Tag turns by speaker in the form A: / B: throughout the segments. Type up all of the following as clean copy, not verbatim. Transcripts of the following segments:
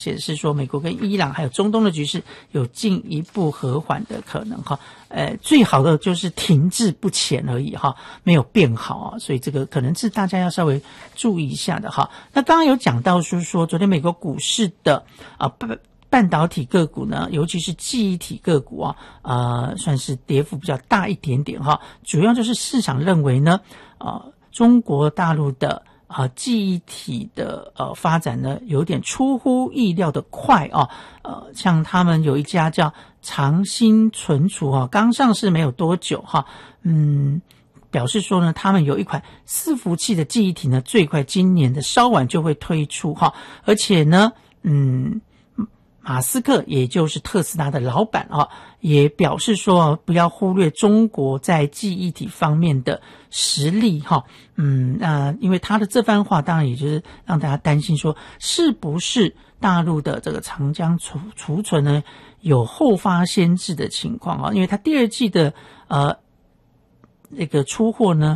A: 显示说美国跟伊朗还有中东的局势有进一步和缓的可能哈，最好的就是停滞不前而已哈，没有变好啊，所以这个可能是大家要稍微注意一下的哈。那刚刚有讲到说昨天美国股市的半导体个股呢，尤其是记忆体个股啊，算是跌幅比较大一点点哈，主要就是市场认为呢，中国大陆的记忆体的发展呢，有点出乎意料的快啊。像他们有一家叫长兴存储刚上市没有多久哈，表示说呢，他们有一款伺服器的记忆体呢，最快今年的稍晚就会推出哈，而且呢，马斯克也就是特斯拉的老板也表示说不要忽略中国在记忆体方面的实力因为他的这番话当然也就是让大家担心说是不是大陆的这个长江储存呢有后发先至的情况因为他第二季的那个出货呢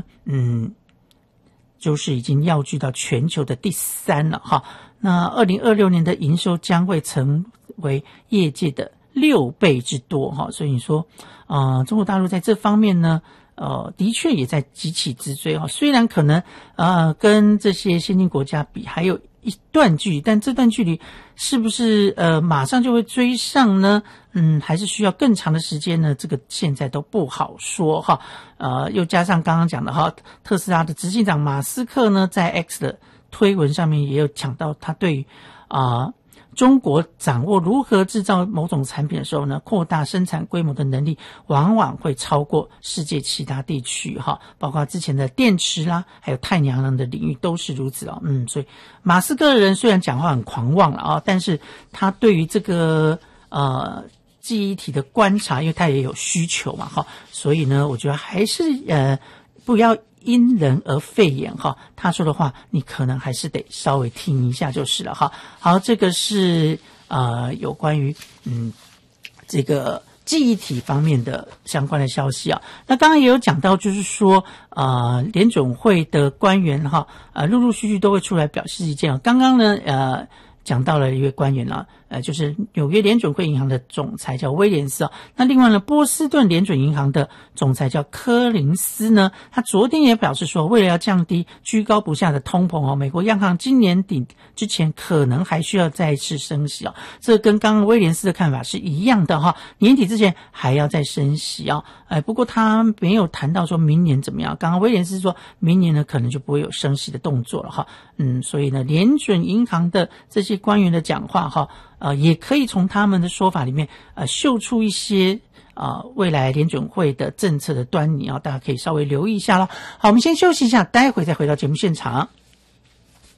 A: 就是已经跃居到全球的第3了哈。那2026年的营收将会成为业界的6倍之多哈，所以你说中国大陆在这方面呢的确也在急起直追哈，虽然可能跟这些先进国家比还有一段距离，但这段距离是不是马上就会追上呢？还是需要更长的时间呢？这个现在都不好说哈。又加上刚刚讲的哈，特斯拉的执行长马斯克呢，在 X 的推文上面也有讲到，他对于中国掌握如何制造某种产品的时候呢，扩大生产规模的能力往往会超过世界其他地区哈，包括之前的电池啦，还有太阳能的领域都是如此所以马斯克的人虽然讲话很狂妄了但是他对于这个记忆体的观察，因为他也有需求嘛所以呢，我觉得还是不要因人而废言哈，他说的话你可能还是得稍微听一下就是了哈。好，这个是有关于这个记忆体方面的相关的消息那刚刚也有讲到，就是说联准会的官员陆陆续续都会出来表示意见刚刚呢讲到了一位官员就是纽约联准会银行的总裁叫威廉斯那另外呢，波士顿联准银行的总裁叫柯林斯呢，他昨天也表示说，为了要降低居高不下的通膨美国央行今年底之前可能还需要再一次升息这跟刚刚威廉斯的看法是一样的年底之前还要再升息不过他没有谈到说明年怎么样，刚刚威廉斯说明年呢可能就不会有升息的动作了所以呢，联准银行的这些官员的讲话也可以从他们的说法里面嗅出一些未来联准会的政策的端倪大家可以稍微留意一下了。好，我们先休息一下，待会再回到节目现场。